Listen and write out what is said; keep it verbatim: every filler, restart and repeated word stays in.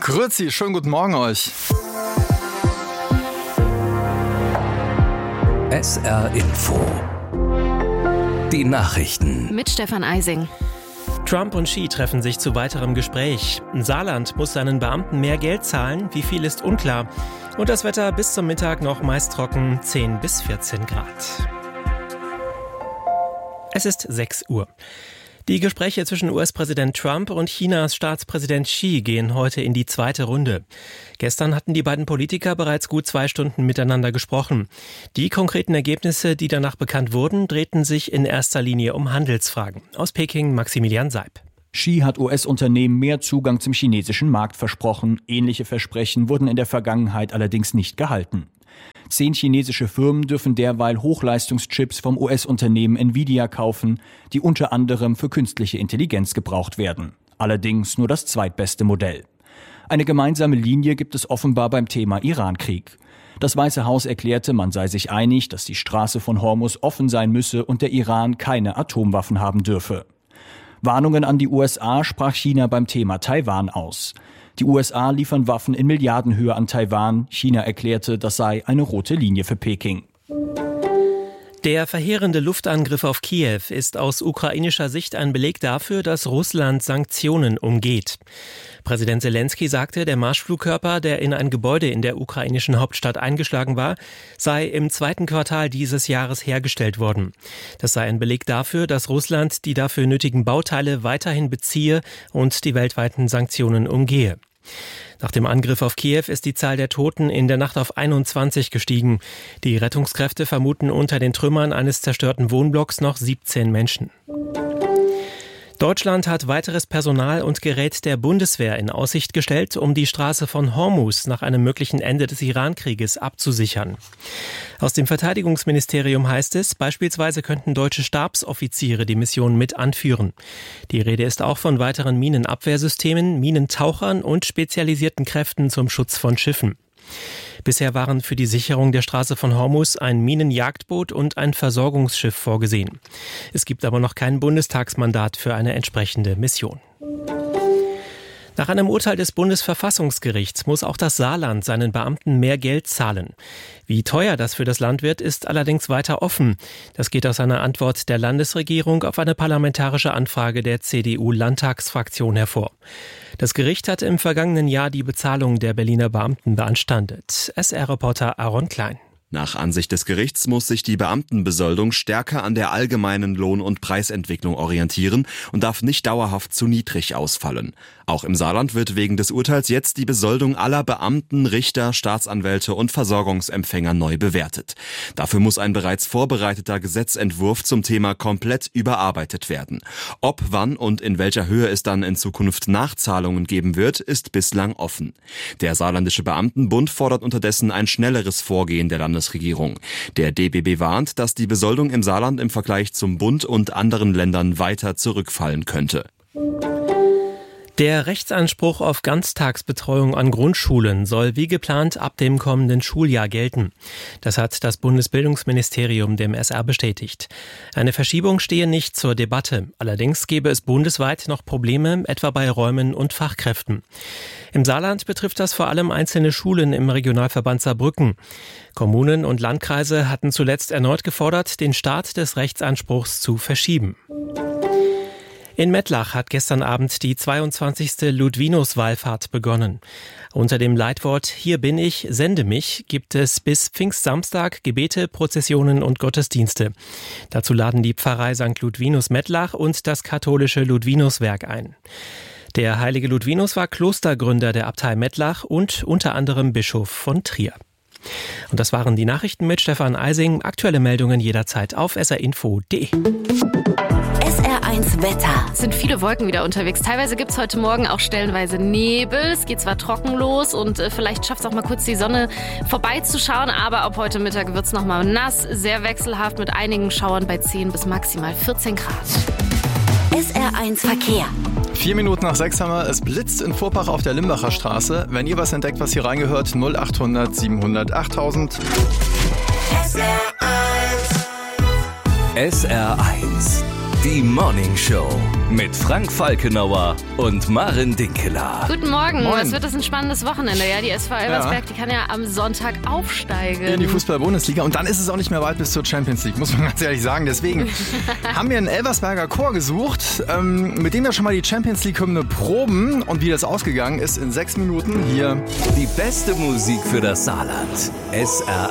Grüezi, schönen guten Morgen euch. S R Info. Die Nachrichten. Mit Stefan Eising. Trump und Xi treffen sich zu weiterem Gespräch. Saarland muss seinen Beamten mehr Geld zahlen, wie viel ist unklar. Und das Wetter bis zum Mittag noch meist trocken, zehn bis vierzehn Grad. Es ist sechs Uhr. Die Gespräche zwischen U S-Präsident Trump und Chinas Staatspräsident Xi gehen heute in die zweite Runde. Gestern hatten die beiden Politiker bereits gut zwei Stunden miteinander gesprochen. Die konkreten Ergebnisse, die danach bekannt wurden, drehten sich in erster Linie um Handelsfragen. Aus Peking Maximilian Seib. Xi hat U S-Unternehmen mehr Zugang zum chinesischen Markt versprochen. Ähnliche Versprechen wurden in der Vergangenheit allerdings nicht gehalten. Zehn chinesische Firmen dürfen derweil Hochleistungschips vom U S-Unternehmen Nvidia kaufen, die unter anderem für künstliche Intelligenz gebraucht werden. Allerdings nur das zweitbeste Modell. Eine gemeinsame Linie gibt es offenbar beim Thema Iran-Krieg. Das Weiße Haus erklärte, man sei sich einig, dass die Straße von Hormuz offen sein müsse und der Iran keine Atomwaffen haben dürfe. Warnungen an die U S A sprach China beim Thema Taiwan aus. Die U S A liefern Waffen in Milliardenhöhe an Taiwan. China erklärte, das sei eine rote Linie für Peking. Der verheerende Luftangriff auf Kiew ist aus ukrainischer Sicht ein Beleg dafür, dass Russland Sanktionen umgeht. Präsident Zelensky sagte, der Marschflugkörper, der in ein Gebäude in der ukrainischen Hauptstadt eingeschlagen war, sei im zweiten Quartal dieses Jahres hergestellt worden. Das sei ein Beleg dafür, dass Russland die dafür nötigen Bauteile weiterhin beziehe und die weltweiten Sanktionen umgehe. Nach dem Angriff auf Kiew ist die Zahl der Toten in der Nacht auf einundzwanzig gestiegen. Die Rettungskräfte vermuten unter den Trümmern eines zerstörten Wohnblocks noch siebzehn Menschen. Deutschland hat weiteres Personal und Gerät der Bundeswehr in Aussicht gestellt, um die Straße von Hormuz nach einem möglichen Ende des Iran-Krieges abzusichern. Aus dem Verteidigungsministerium heißt es, beispielsweise könnten deutsche Stabsoffiziere die Mission mit anführen. Die Rede ist auch von weiteren Minenabwehrsystemen, Minentauchern und spezialisierten Kräften zum Schutz von Schiffen. Bisher waren für die Sicherung der Straße von Hormuz ein Minenjagdboot und ein Versorgungsschiff vorgesehen. Es gibt aber noch kein Bundestagsmandat für eine entsprechende Mission. Nach einem Urteil des Bundesverfassungsgerichts muss auch das Saarland seinen Beamten mehr Geld zahlen. Wie teuer das für das Land wird, ist allerdings weiter offen. Das geht aus einer Antwort der Landesregierung auf eine parlamentarische Anfrage der C D U-Landtagsfraktion hervor. Das Gericht hatte im vergangenen Jahr die Bezahlung der Berliner Beamten beanstandet. S R-Reporter Aaron Klein. Nach Ansicht des Gerichts muss sich die Beamtenbesoldung stärker an der allgemeinen Lohn- und Preisentwicklung orientieren und darf nicht dauerhaft zu niedrig ausfallen. Auch im Saarland wird wegen des Urteils jetzt die Besoldung aller Beamten, Richter, Staatsanwälte und Versorgungsempfänger neu bewertet. Dafür muss ein bereits vorbereiteter Gesetzentwurf zum Thema komplett überarbeitet werden. Ob, wann und in welcher Höhe es dann in Zukunft Nachzahlungen geben wird, ist bislang offen. Der Saarländische Beamtenbund fordert unterdessen ein schnelleres Vorgehen der Landesregierung. Der D B B warnt, dass die Besoldung im Saarland im Vergleich zum Bund und anderen Ländern weiter zurückfallen könnte. Der Rechtsanspruch auf Ganztagsbetreuung an Grundschulen soll wie geplant ab dem kommenden Schuljahr gelten. Das hat das Bundesbildungsministerium dem S R bestätigt. Eine Verschiebung stehe nicht zur Debatte. Allerdings gäbe es bundesweit noch Probleme, etwa bei Räumen und Fachkräften. Im Saarland betrifft das vor allem einzelne Schulen im Regionalverband Saarbrücken. Kommunen und Landkreise hatten zuletzt erneut gefordert, den Start des Rechtsanspruchs zu verschieben. In Mettlach hat gestern Abend die zweiundzwanzigste Ludwinus-Wallfahrt begonnen. Unter dem Leitwort »Hier bin ich, sende mich« gibt es bis Pfingstsamstag Gebete, Prozessionen und Gottesdienste. Dazu laden die Pfarrei Sankt Ludwinus Mettlach und das katholische Ludwinuswerk ein. Der heilige Ludwinus war Klostergründer der Abtei Mettlach und unter anderem Bischof von Trier. Und das waren die Nachrichten mit Stefan Eising. Aktuelle Meldungen jederzeit auf s r info punkt d e. S R eins Wetter. Es sind viele Wolken wieder unterwegs. Teilweise gibt es heute Morgen auch stellenweise Nebel. Es geht zwar trocken los und äh, vielleicht schafft es auch mal kurz die Sonne vorbeizuschauen, aber ab heute Mittag wird es nochmal nass, sehr wechselhaft mit einigen Schauern bei zehn bis maximal vierzehn Grad. S R eins Verkehr. Vier Minuten nach sechs haben wir, es blitzt in Vorpach auf der Limbacher Straße. Wenn ihr was entdeckt, was hier reingehört, null achthundert siebenhundert achttausend. S R eins. S R eins. Die Morning Show mit Frank Falkenauer und Maren Dinkeler. Guten Morgen. Moin. Was wird das ein spannendes Wochenende? Ja, die S V Elversberg, ja. die kann ja am Sonntag aufsteigen. In die Fußball-Bundesliga. Und dann ist es auch nicht mehr weit bis zur Champions League, muss man ganz ehrlich sagen. Deswegen haben wir einen Elversberger Chor gesucht, ähm, mit dem wir schon mal die Champions League-Hymne proben. Und wie das ausgegangen ist in sechs Minuten hier. Die beste Musik für das Saarland. S R